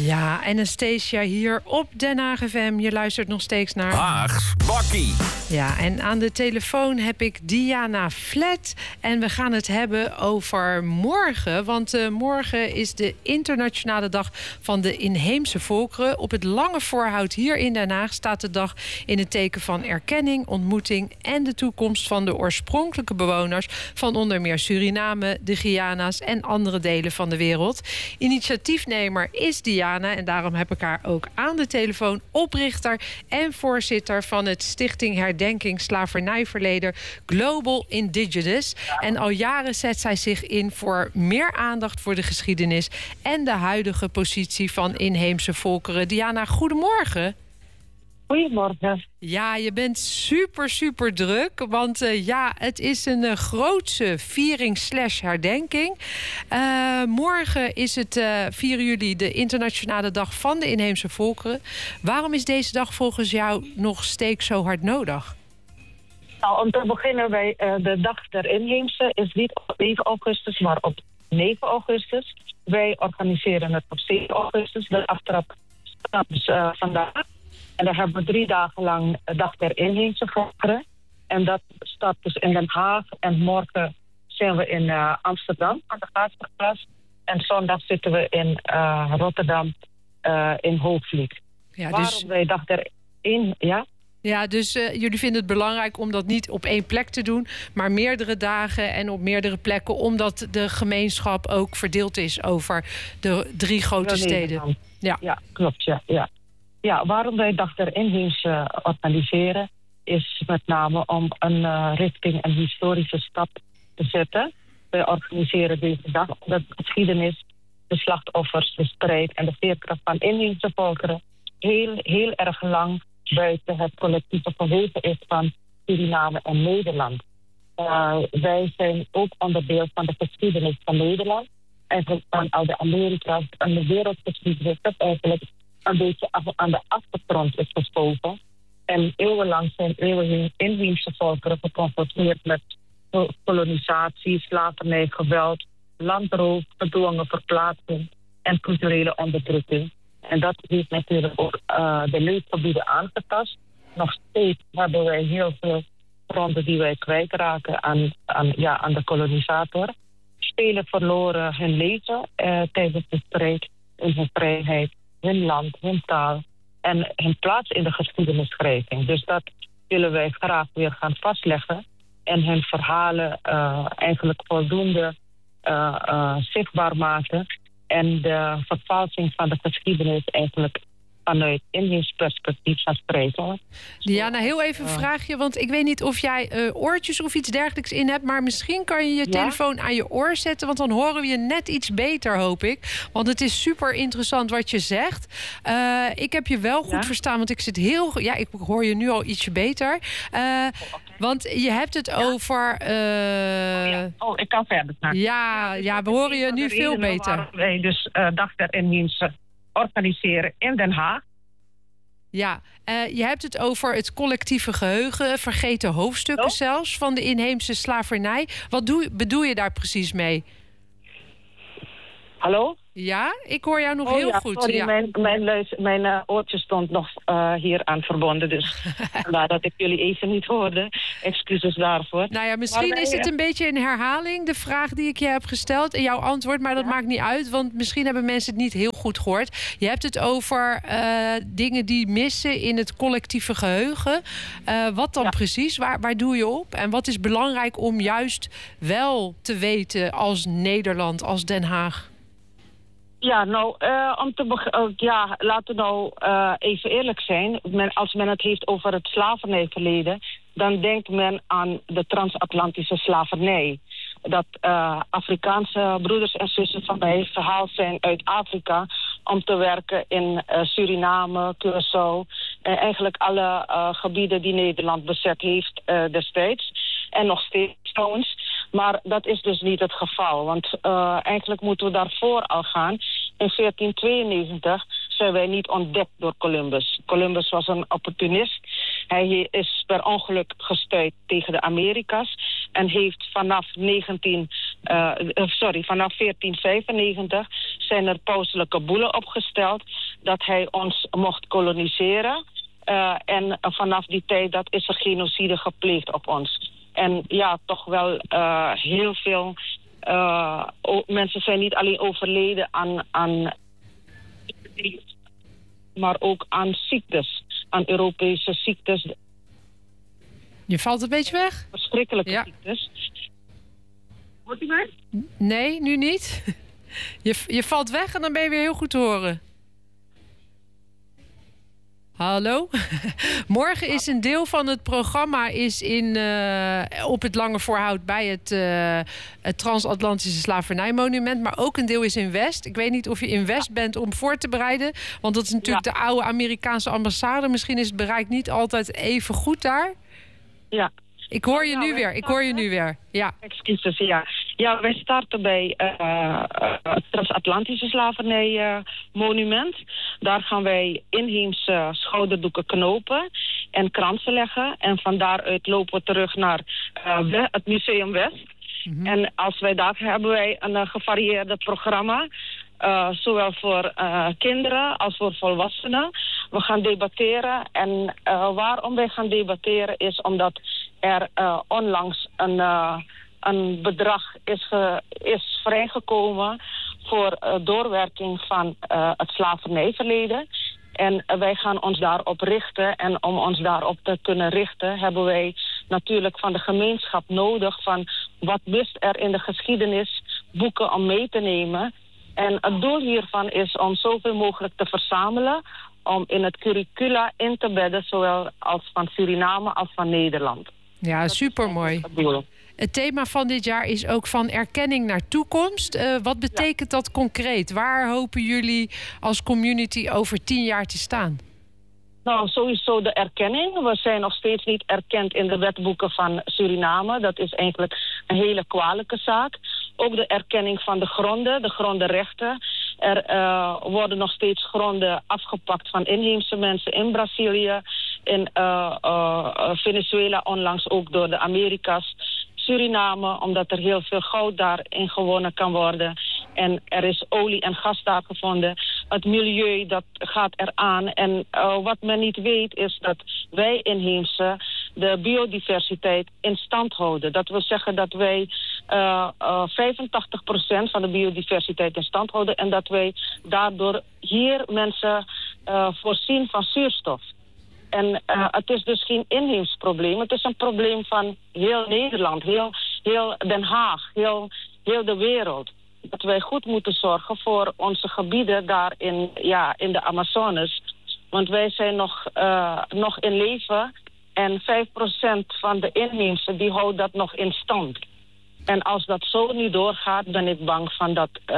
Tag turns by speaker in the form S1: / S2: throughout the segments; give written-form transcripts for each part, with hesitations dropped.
S1: Ja, Anastasia hier op Den Haag FM. Je luistert nog steeds naar
S2: Haags Bakkie.
S1: Ja, en aan de telefoon heb ik Diana Flet. En we gaan het hebben over morgen. Want morgen is de internationale dag van de inheemse volkeren. Op het Lange Voorhout hier in Den Haag staat de dag in het teken van erkenning, ontmoeting en de toekomst van de oorspronkelijke bewoners van onder meer Suriname, de Guyana's en andere delen van de wereld. Initiatiefnemer is Diana en daarom heb ik haar ook aan de telefoon, oprichter en voorzitter van het Stichting Herdenking Slavernijverleden Global Indigenous. En al jaren zet zij zich in voor meer aandacht voor de geschiedenis en de huidige positie van inheemse volkeren. Diana, goedemorgen.
S3: Goedemorgen.
S1: Ja, je bent super druk. Want het is een grootse viering / herdenking. Morgen is het 4 juli de internationale dag van de inheemse volkeren. Waarom is deze dag volgens jou nog steeds zo hard nodig?
S3: Nou, om te beginnen bij de dag der inheemse is niet op 7 augustus, maar op 9 augustus. Wij organiseren het op 7 augustus. De aftrap staat dus vandaag. En dan hebben we 3 dagen lang de dag der inheemse volkeren. En dat staat dus in Den Haag. En morgen zijn we in Amsterdam aan de Gasthuisplas. En zondag zitten we in Rotterdam in Hoogvliet.
S1: Ja,
S3: Waarom wij dag der ja?
S1: Ja, dus jullie vinden het belangrijk om dat niet op 1 plek te doen, maar meerdere dagen en op meerdere plekken, omdat de gemeenschap ook verdeeld is over de 3 grote steden.
S3: Ja, klopt. Ja, waarom wij dag der inheemse organiseren is met name om een richting een historische stap te zetten. Wij organiseren deze dag omdat de geschiedenis, de slachtoffers, de strijd en de veerkracht van inheemse volkeren heel erg lang buiten het collectieve geheugen is van Suriname en Nederland. Wij zijn ook onderdeel van de geschiedenis van Nederland. Eigenlijk van al de Amerika's en de wereldgeschiedenis dat eigenlijk een beetje aan de achtergrond is geschoven. En eeuwenlang zijn inheemse volkeren geconfronteerd met kolonisatie, slavernij, geweld, landroof, gedwongen verplaatsing en culturele onderdrukking. En dat heeft natuurlijk ook de leefgebieden aangetast. Nog steeds hebben wij heel veel gronden die wij kwijtraken aan de kolonisator. Velen verloren hun leven tijdens de strijd in hun vrijheid, hun land, hun taal en hun plaats in de geschiedenisschrijving. Dus dat willen wij graag weer gaan vastleggen en hun verhalen eigenlijk voldoende zichtbaar maken. En de vervalsing van de geschiedenis eigenlijk vanuit inheems perspectief gaan spreken.
S1: Diana, heel even een vraagje, want ik weet niet of jij oortjes of iets dergelijks in hebt, maar misschien kan je je telefoon aan je oor zetten, want dan horen we je net iets beter, hoop ik. Want het is super interessant wat je zegt. Ik heb je wel goed verstaan, want ik zit ik hoor je nu al ietsje beter. Want je hebt het over...
S3: ik kan verder.
S1: Ja, we horen je nu veel beter.
S3: Wij dus dag der inheemse organiseren in Den Haag.
S1: Ja, je hebt het over het collectieve geheugen, vergeten hoofdstukken zelfs van de inheemse slavernij. Wat bedoel je daar precies mee?
S3: Hallo?
S1: Ja, ik hoor jou nog heel goed.
S3: Sorry, mijn oortje stond nog hier aan verbonden. Dus vandaar dat ik jullie even niet hoorde. Excuses daarvoor.
S1: Nou ja, misschien is het een beetje een herhaling, de vraag die ik je heb gesteld en jouw antwoord. Maar dat maakt niet uit, want misschien hebben mensen het niet heel goed gehoord. Je hebt het over dingen die missen in het collectieve geheugen. Wat dan precies? Waar doe je op? En wat is belangrijk om juist wel te weten als Nederland, als Den Haag?
S3: Ja, nou, laten we nou even eerlijk zijn. Als men het heeft over het slavernijverleden, dan denkt men aan de transatlantische slavernij. Dat Afrikaanse broeders en zussen van mij verhaald zijn uit Afrika om te werken in Suriname, Curaçao. Eigenlijk alle gebieden die Nederland bezet heeft destijds. En nog steeds trouwens. Maar dat is dus niet het geval. Want eigenlijk moeten we daarvoor al gaan. In 1492 zijn wij niet ontdekt door Columbus. Columbus was een opportunist. Hij is per ongeluk gestuit tegen de Amerika's. En heeft vanaf 1495 zijn er pauselijke boelen opgesteld dat hij ons mocht koloniseren. En vanaf die tijd dat is er genocide gepleegd op ons. En ja, toch wel heel veel mensen zijn niet alleen overleden aan maar ook aan ziektes, aan Europese ziektes.
S1: Je valt een beetje weg?
S3: Verschrikkelijke ziektes. Hoort u mij?
S1: Nee, nu niet. Je valt weg en dan ben je weer heel goed te horen. Hallo? Morgen is een deel van het programma op het Lange Voorhout bij het Transatlantische Slavernijmonument. Maar ook een deel is in West. Ik weet niet of je in West bent om voor te bereiden. Want dat is natuurlijk de oude Amerikaanse ambassade. Misschien is het bereik niet altijd even goed daar. Ja. Ik hoor je nu weer. Ja.
S3: Excuses, ja. Ja, wij starten bij het Transatlantische Slavernijmonument. Daar gaan wij inheemse schouderdoeken knopen en kransen leggen. En van daaruit lopen we terug naar het Museum West. Mm-hmm. En als wij daar hebben wij een gevarieerde programma. Zowel voor kinderen als voor volwassenen. We gaan debatteren. En waarom wij gaan debatteren is omdat er onlangs een bedrag is vrijgekomen voor doorwerking van het slavernijverleden. En wij gaan ons daarop richten. En om ons daarop te kunnen richten hebben wij natuurlijk van de gemeenschap nodig van wat wist er in de geschiedenis, boeken om mee te nemen. En het doel hiervan is om zoveel mogelijk te verzamelen, om in het curricula in te bedden, zowel als van Suriname als van Nederland.
S1: Ja, supermooi. Het thema van dit jaar is ook van erkenning naar toekomst. Wat betekent dat concreet? Waar hopen jullie als community over 10 jaar te staan?
S3: Nou, sowieso de erkenning. We zijn nog steeds niet erkend in de wetboeken van Suriname. Dat is eigenlijk een hele kwalijke zaak. Ook de erkenning van de grondenrechten. Er worden nog steeds gronden afgepakt van inheemse mensen in Brazilië, in Venezuela, onlangs ook door de Amerika's. Suriname, omdat er heel veel goud daarin gewonnen kan worden. En er is olie en gas daar gevonden. Het milieu, dat gaat eraan. En wat men niet weet is dat wij inheemse de biodiversiteit in stand houden. Dat wil zeggen dat wij 85% van de biodiversiteit in stand houden. En dat wij daardoor hier mensen voorzien van zuurstof. En het is dus geen inheems probleem. Het is een probleem van heel Nederland, heel Den Haag, heel de wereld. Dat wij goed moeten zorgen voor onze gebieden daar in de Amazones. Want wij zijn nog in leven en 5% van de inheemse die houdt dat nog in stand. En als dat zo niet doorgaat, ben ik bang van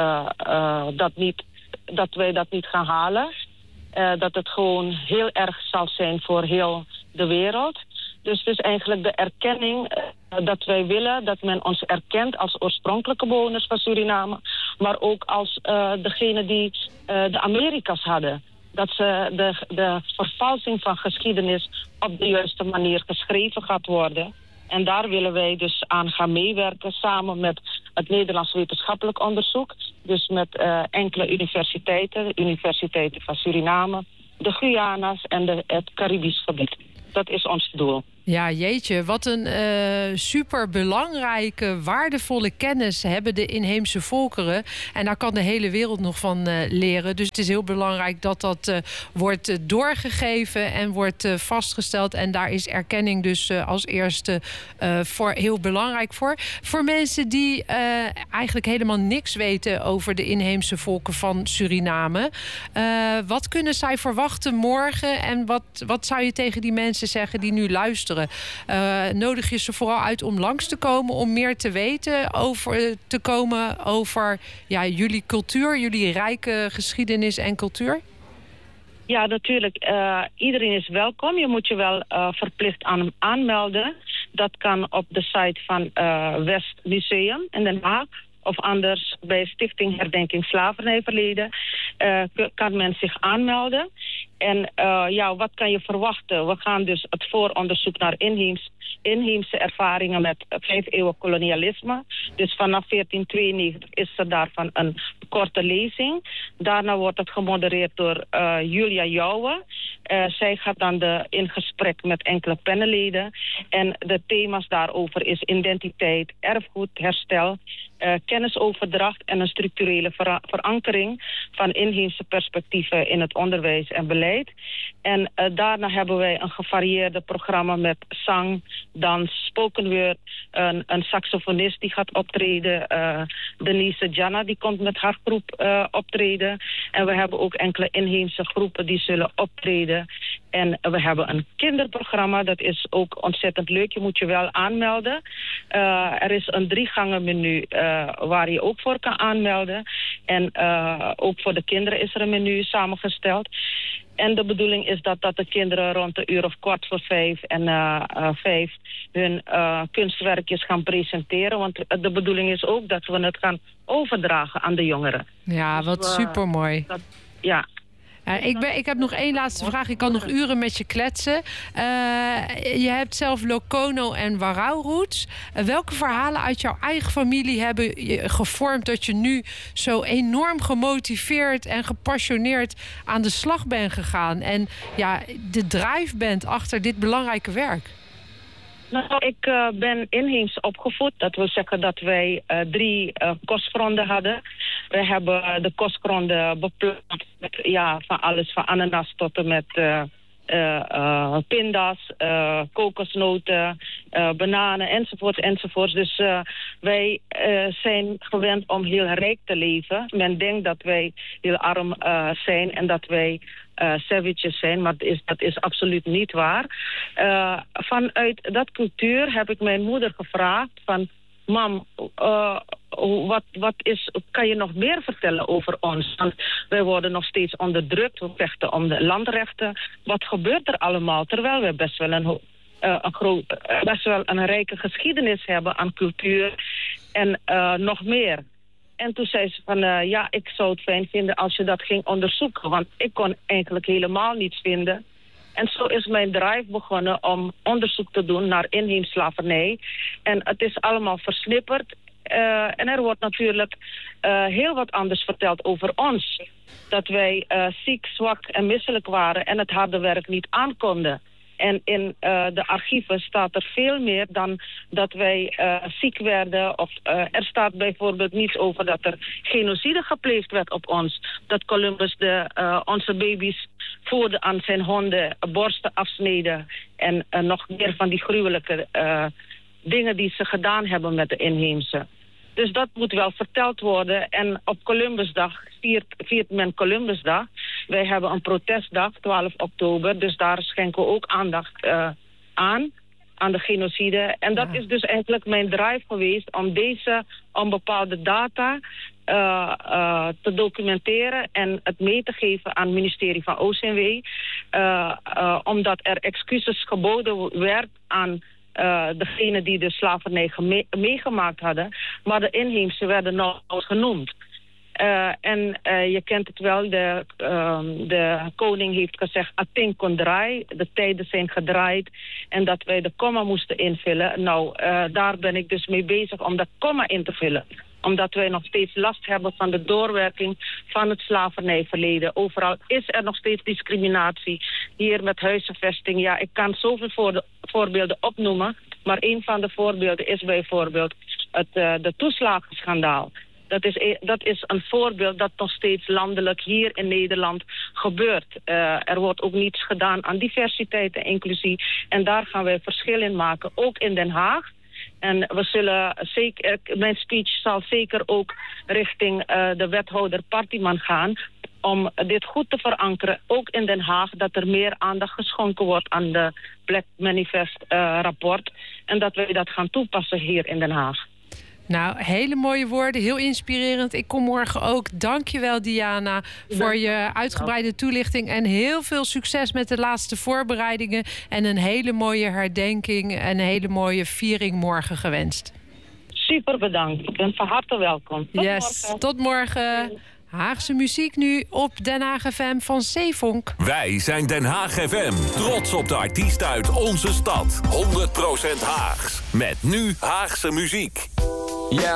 S3: dat wij dat niet gaan halen. Dat het gewoon heel erg zal zijn voor heel de wereld. Dus het is eigenlijk de erkenning dat wij willen dat men ons erkent als oorspronkelijke bewoners van Suriname, maar ook als degene die de Amerika's hadden. Dat ze de vervalsing van geschiedenis op de juiste manier geschreven gaat worden. En daar willen wij dus aan gaan meewerken samen met het Nederlands Wetenschappelijk Onderzoek. Dus met enkele universiteiten van Suriname, de Guyana's en het Caribisch gebied. Dat is ons doel.
S1: Ja, jeetje, wat een superbelangrijke, waardevolle kennis hebben de inheemse volkeren. En daar kan de hele wereld nog van leren. Dus het is heel belangrijk dat dat wordt doorgegeven en wordt vastgesteld. En daar is erkenning dus als eerste heel belangrijk voor. Voor mensen die eigenlijk helemaal niks weten over de inheemse volken van Suriname. Wat kunnen zij verwachten morgen? En wat zou je tegen die mensen zeggen die nu luisteren? Nodig je ze vooral uit om langs te komen, om meer te weten over jullie cultuur, jullie rijke geschiedenis en cultuur?
S3: Ja, natuurlijk. Iedereen is welkom. Je moet je wel verplicht aanmelden. Dat kan op de site van West Museum in Den Haag. Of anders bij Stichting Herdenking Slavernijverleden kan men zich aanmelden. En wat kan je verwachten? We gaan dus het vooronderzoek naar inheems inheemse ervaringen met 5 eeuwen kolonialisme. Dus vanaf 1492 is er daarvan een korte lezing. Daarna wordt het gemodereerd door Julia Jouwe. Zij gaat dan in gesprek met enkele panelleden. En de thema's daarover is identiteit, erfgoed, herstel, kennisoverdracht en een structurele verankering van inheemse perspectieven in het onderwijs en beleid. En daarna hebben wij een gevarieerde programma met zang, dans, spoken word, een saxofonist die gaat optreden, Denise Jana die komt met haar groep optreden. En we hebben ook enkele inheemse groepen die zullen optreden. En we hebben een kinderprogramma, dat is ook ontzettend leuk. Je moet je wel aanmelden. Er is een 3-gangen menu waar je ook voor kan aanmelden. En ook voor de kinderen is er een menu samengesteld. En de bedoeling is dat de kinderen rond de uur of 4:15 en 5 hun kunstwerkjes gaan presenteren. Want de bedoeling is ook dat we het gaan overdragen aan de jongeren.
S1: Ja, wat supermooi.
S3: Ja.
S1: Ik heb nog één laatste vraag. Ik kan nog uren met je kletsen. Je hebt zelf Lokono en Warao roots. Welke verhalen uit jouw eigen familie hebben je gevormd dat je nu zo enorm gemotiveerd en gepassioneerd aan de slag bent gegaan? En ja, de drive bent achter dit belangrijke werk?
S3: Nou, ik ben inheems opgevoed. Dat wil zeggen dat wij 3 kostgronden hadden. We hebben de kostgronden beplant met van alles, van ananas tot en met pinda's, kokosnoten, bananen enzovoorts. Dus wij zijn gewend om heel rijk te leven. Men denkt dat wij heel arm zijn en dat wij savages zijn, maar dat is absoluut niet waar. Vanuit dat cultuur heb ik mijn moeder gevraagd van, mam, kan je nog meer vertellen over ons? Want wij worden nog steeds onderdrukt, we vechten om de landrechten. Wat gebeurt er allemaal? Terwijl we best wel een rijke geschiedenis hebben aan cultuur en nog meer. En toen zei ze van, ik zou het fijn vinden als je dat ging onderzoeken. Want ik kon eigenlijk helemaal niets vinden. En zo is mijn drive begonnen om onderzoek te doen naar inheemse slavernij. En het is allemaal versnipperd. En er wordt natuurlijk heel wat anders verteld over ons. Dat wij ziek, zwak en misselijk waren en het harde werk niet aankonden. En in de archieven staat er veel meer dan dat wij ziek werden. Of er staat bijvoorbeeld niets over dat er genocide gepleegd werd op ons. Dat Columbus onze baby's voerde aan zijn honden, borsten afsneden. En nog meer van die gruwelijke dingen die ze gedaan hebben met de inheemse. Dus dat moet wel verteld worden. En op Columbusdag viert men Columbusdag. Wij hebben een protestdag, 12 oktober. Dus daar schenken we ook aandacht aan de genocide. En dat is dus eigenlijk mijn drive geweest om bepaalde data te documenteren en het mee te geven aan het ministerie van OCMW. Omdat er excuses geboden werd aan degene die de slavernij meegemaakt hadden. Maar de inheemse werden nauwelijks genoemd. En je kent het wel, de koning heeft gezegd, Ating kon draai, de tijden zijn gedraaid en dat wij de komma moesten invullen. Nou, daar ben ik dus mee bezig om dat komma in te vullen. Omdat wij nog steeds last hebben van de doorwerking van het slavernijverleden. Overal is er nog steeds discriminatie. Hier met huisvesting. Ja, ik kan zoveel voorbeelden opnoemen. Maar een van de voorbeelden is bijvoorbeeld de toeslagenschandaal. Dat is een voorbeeld dat nog steeds landelijk hier in Nederland gebeurt. Er wordt ook niets gedaan aan diversiteit en inclusie. En daar gaan wij verschil in maken, ook in Den Haag. En we zullen zeker, mijn speech zal zeker ook richting de wethouder Partiman gaan, om dit goed te verankeren, ook in Den Haag, dat er meer aandacht geschonken wordt aan de Black Manifest rapport. En dat wij dat gaan toepassen hier in Den Haag.
S1: Nou, hele mooie woorden, heel inspirerend. Ik kom morgen ook. Dankjewel, Diana, voor je uitgebreide toelichting. En heel veel succes met de laatste voorbereidingen. En een hele mooie herdenking en een hele mooie viering morgen gewenst.
S3: Super bedankt. Ik ben van harte welkom.
S1: Tot morgen.
S3: Tot morgen.
S1: Haagse muziek nu op Den Haag FM van Zeevonk.
S2: Wij zijn Den Haag FM. Trots op de artiest uit onze stad. 100% Haags. Met nu Haagse muziek.